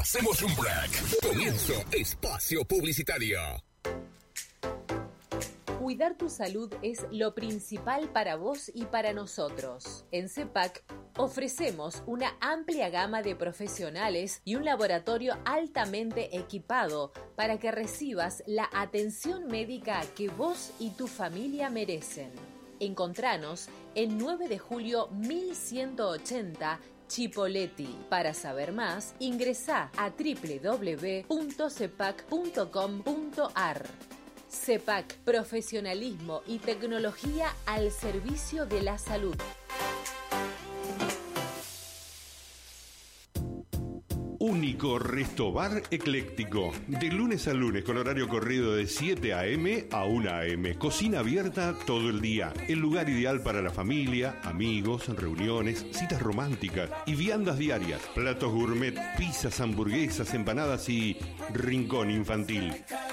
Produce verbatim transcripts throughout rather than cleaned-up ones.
Hacemos un break. Comienzo espacio publicitario. Cuidar tu salud es lo principal para vos y para nosotros. En CEPAC ofrecemos una amplia gama de profesionales y un laboratorio altamente equipado para que recibas la atención médica que vos y tu familia merecen. Encontranos en nueve de julio mil ciento ochenta Chipoleti. Para saber más, ingresá a doble u doble u doble u punto cepac punto com punto ar. CEPAC, profesionalismo y tecnología al servicio de la salud. Único Restobar Ecléctico. De lunes a lunes con horario corrido de siete a eme a una a eme. Cocina abierta todo el día. El lugar ideal para la familia, amigos, reuniones, citas románticas y viandas diarias. Platos gourmet, pizzas, hamburguesas, empanadas y rincón infantil.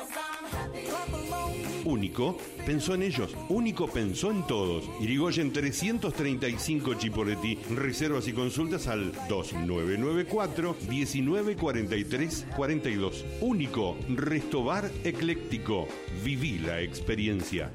Único pensó en ellos, Único pensó en todos. Irigoyen trescientos treinta y cinco Chipoleti. Reservas y consultas al dos nueve nueve cuatro, diecinueve cuarenta y tres cuarenta y dos. Único Restobar Ecléctico. Viví la experiencia.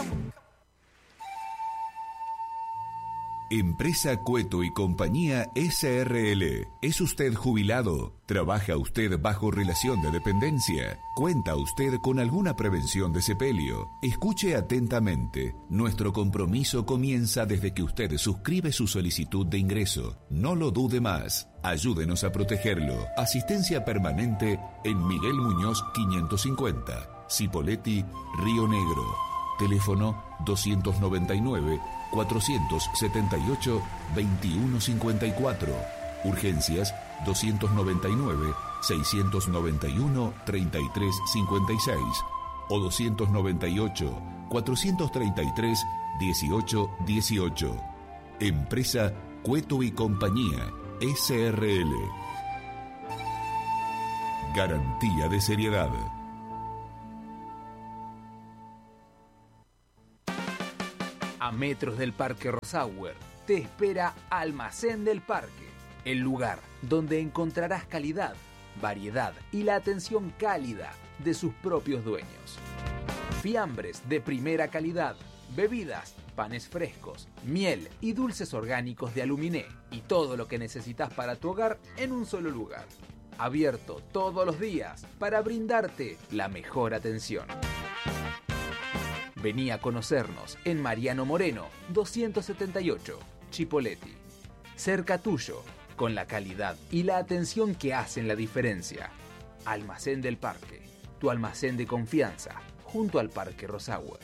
Empresa Cueto y Compañía ese erre ele. ¿Es usted jubilado? ¿Trabaja usted bajo relación de dependencia? ¿Cuenta usted con alguna prevención de sepelio? Escuche atentamente. Nuestro compromiso comienza desde que usted suscribe su solicitud de ingreso. No lo dude más. Ayúdenos a protegerlo. Asistencia permanente en Miguel Muñoz quinientos cincuenta. Cipolletti, Río Negro. Teléfono doscientos noventa y nueve, cuatrocientos setenta y ocho, veintiuno cincuenta y cuatro. Urgencias doscientos noventa y nueve, seiscientos noventa y uno, treinta y tres cincuenta y seis o doscientos noventa y ocho, cuatrocientos treinta y tres, dieciocho dieciocho. Empresa Cueto y Compañía ese erre ele. Garantía de seriedad. A metros del Parque Rosauer te espera Almacén del Parque, el lugar donde encontrarás calidad, variedad y la atención cálida de sus propios dueños. Fiambres de primera calidad, bebidas, panes frescos, miel y dulces orgánicos de Aluminé y todo lo que necesitas para tu hogar en un solo lugar. Abierto todos los días para brindarte la mejor atención. Vení a conocernos en Mariano Moreno, doscientos setenta y ocho, Chipolletti. Cerca tuyo, con la calidad y la atención que hacen la diferencia. Almacén del Parque, tu almacén de confianza, junto al Parque Rosauer.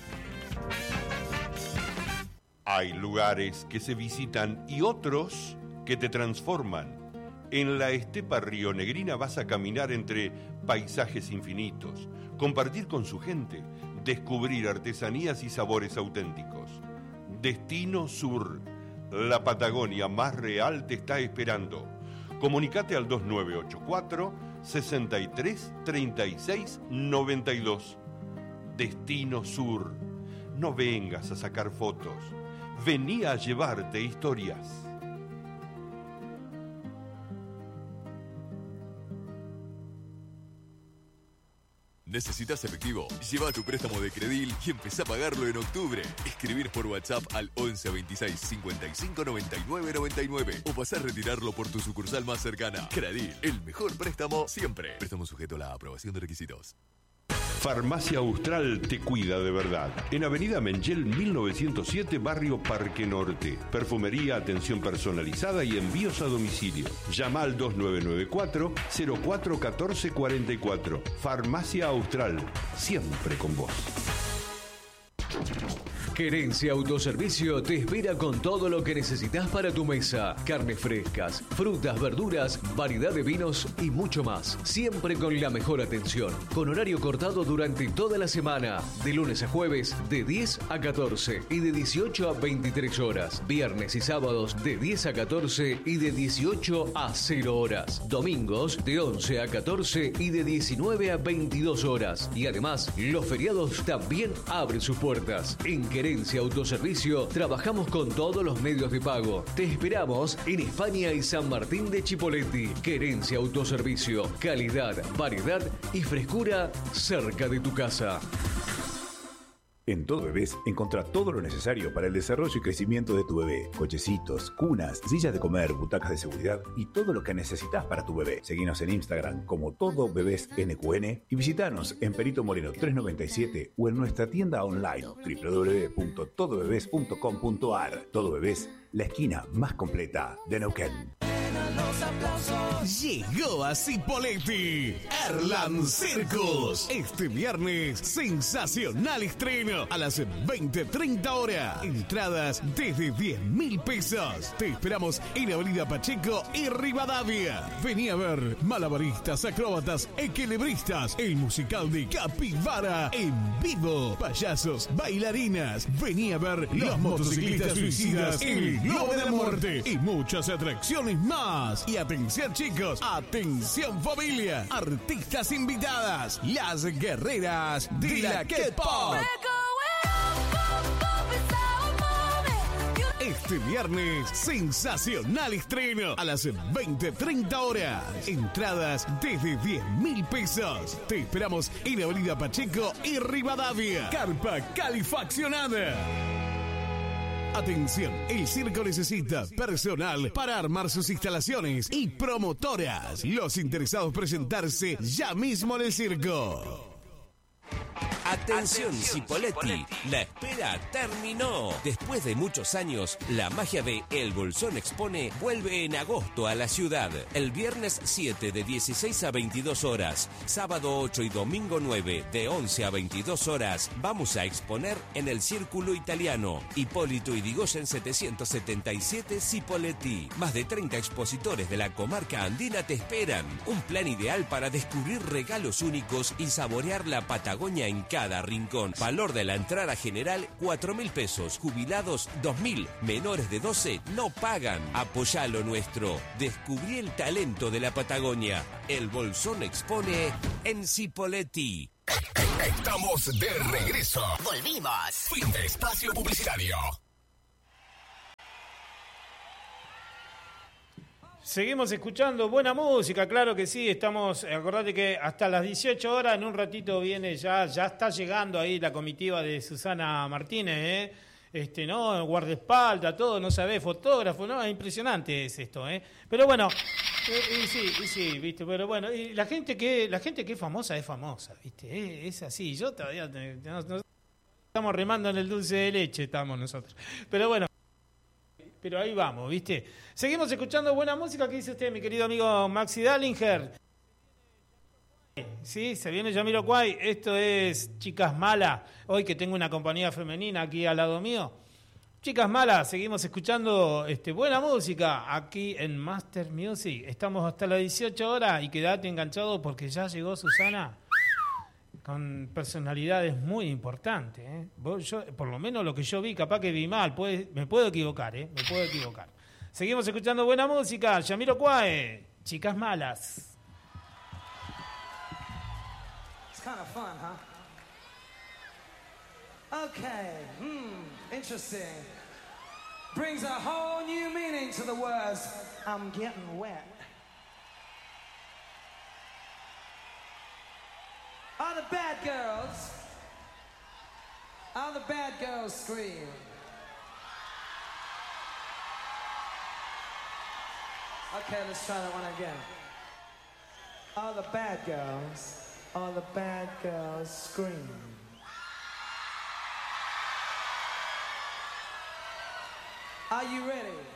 Hay lugares que se visitan y otros que te transforman. En la estepa rionegrina vas a caminar entre paisajes infinitos, compartir con su gente, descubrir artesanías y sabores auténticos. Destino Sur, la Patagonia más real te está esperando. Comunicate al dos nueve ocho cuatro, sesenta y tres, treinta y seis, noventa y dos. Destino Sur. No vengas a sacar fotos, vení a llevarte historias. ¿Necesitas efectivo? Lleva tu préstamo de Credil y empezá a pagarlo en octubre. Escribir por WhatsApp al once veintiséis cincuenta y cinco noventa y nueve noventa y nueve o pasar a retirarlo por tu sucursal más cercana. Credil, el mejor préstamo siempre. Préstamo sujeto a la aprobación de requisitos. Farmacia Austral te cuida de verdad. En Avenida Mengel mil novecientos siete, barrio Parque Norte. Perfumería, atención personalizada y envíos a domicilio. Llama al dos nueve nueve cuatro, cero cuatro uno cuatro cuatro cuatro. Farmacia Austral, siempre con vos. Querencia Autoservicio te espera con todo lo que necesitas para tu mesa. Carnes frescas, frutas, verduras, variedad de vinos y mucho más. Siempre con la mejor atención. Con horario cortado durante toda la semana. De lunes a jueves de diez a catorce y de dieciocho a veintitrés horas. Viernes y sábados de diez a catorce y de dieciocho a cero horas. Domingos de once a catorce y de diecinueve a veintidós horas. Y además, los feriados también abren sus puertas. En Querencia Querencia Autoservicio, trabajamos con todos los medios de pago. Te esperamos en España y San Martín de Chipoleti. Querencia Autoservicio, calidad, variedad y frescura cerca de tu casa. En Todo Bebés encontrá todo lo necesario para el desarrollo y crecimiento de tu bebé. Cochecitos, cunas, sillas de comer, butacas de seguridad y todo lo que necesitas para tu bebé. Seguinos en Instagram como Todo Bebés N Q N y visitanos en Perito Moreno trescientos noventa y siete o en nuestra tienda online doble u doble u doble u punto todo bebés punto com punto a r. Todo Bebés, la esquina más completa de Neuquén. Llegó a Cipolletti Erland Circus. Este viernes, sensacional estreno a las veinte treinta horas. Entradas desde diez mil pesos. Te esperamos en Avenida Pacheco y Rivadavia. Vení a ver malabaristas, acróbatas, equilibristas, el musical de Capibara en vivo, payasos, bailarinas. Vení a ver los motociclistas suicidas, el globo de la muerte y muchas atracciones más. Y atención chicos, atención familia, artistas invitadas, las guerreras de la K-pop. Este viernes, sensacional estreno a las veinte treinta horas. Entradas desde diez mil pesos. Te esperamos en Avenida Pacheco y Rivadavia. Carpa calefaccionada. Atención, el circo necesita personal para armar sus instalaciones y promotoras. Los interesados presentarse ya mismo en el circo. Atención Cipolletti, la espera terminó. Después de muchos años, la magia de El Bolsón Expone vuelve en agosto a la ciudad. El viernes siete de dieciséis a veintidós horas, sábado ocho y domingo nueve de once a veintidós horas, vamos a exponer en el Círculo Italiano. Hipólito Yrigoyen setecientos setenta y siete Cipolletti. Más de treinta expositores de la comarca andina te esperan. Un plan ideal para descubrir regalos únicos y saborear la Patagonia en cada rincón. Valor de la entrada general cuatro mil pesos. Jubilados dos mil. Menores de doce no pagan. Apoyá lo nuestro. Descubrí el talento de la Patagonia. El Bolsón Expone en Cipolletti. Estamos de regreso. Volvimos. Fin de espacio publicitario. Seguimos escuchando buena música, claro que sí, estamos, acordate que hasta las dieciocho horas, en un ratito viene ya, ya está llegando ahí la comitiva de Susana Martínez, ¿eh? Este, ¿no? Guardaespaldas, todo, no sabés, fotógrafo, ¿no? Es impresionante es esto, ¿eh? Pero bueno, eh, y sí, y sí, viste, pero bueno, y la gente que, la gente que es famosa es famosa, viste, es, es así, yo todavía, no, no, estamos remando en el dulce de leche, estamos nosotros, pero bueno. Pero ahí vamos, ¿viste? Seguimos escuchando buena música. ¿Qué dice usted, mi querido amigo Maxi Dallinger? Sí, se viene Jamiroquai. Esto es Chicas Malas. Hoy que tengo una compañía femenina aquí al lado mío. Chicas Malas, seguimos escuchando este, buena música aquí en Master Music. Estamos hasta las dieciocho horas y quédate enganchado porque ya llegó Susana con personalidades muy importantes, ¿eh? Yo, por lo menos lo que yo vi, capaz que vi mal, puede, me puedo equivocar, ¿eh? Me puedo equivocar. Seguimos escuchando buena música, Jamiroquai, Chicas Malas. It's kind of fun, huh? Okay, hmm, interesting. Brings a whole new meaning to the words, I'm getting wet. All the bad girls, all the bad girls scream. Okay, let's try that one again. All the bad girls, all the bad girls scream. Are you ready?